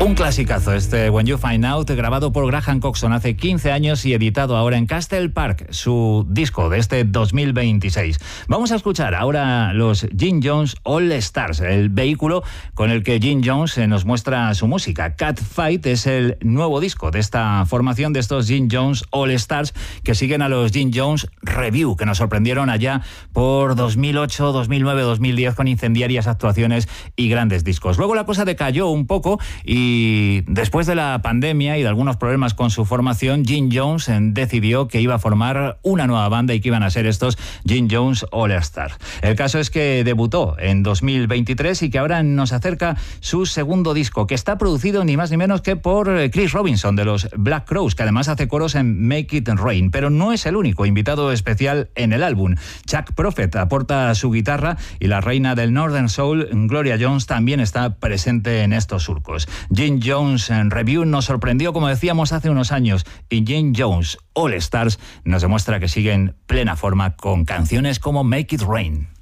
Un clasicazo este When You Find Out, grabado por Graham Coxon hace 15 años y editado ahora en Castle Park, su disco de este 2026. Vamos a escuchar ahora los Jim Jones All Stars, el vehículo con el que Jim Jones nos muestra su música. Catfight es el nuevo disco de esta formación, de estos Jim Jones All Stars, que siguen a los Jim Jones Review, que nos sorprendieron allá por 2008, 2009, 2010 con incendiarias actuaciones y grandes discos. Luego la cosa decayó un poco y después de la pandemia y de algunos problemas con su formación, Jim Jones decidió que iba a formar una nueva banda y que iban a ser estos Jim Jones All Stars. El caso es que debutó en 2023 y que ahora nos acerca su segundo disco, que está producido ni más ni menos que por Chris Robinson de los Black Crowes, que además hace coros en Make It Rain, pero no es el único invitado especial en el álbum. Chuck Prophet aporta su guitarra y la reina del Northern Soul, Gloria Jones, también está presente en estos surcos. Jim Jones en Review nos sorprendió, como decíamos, hace unos años, y Jim Jones All Stars nos demuestra que sigue en plena forma con canciones como Make It Rain.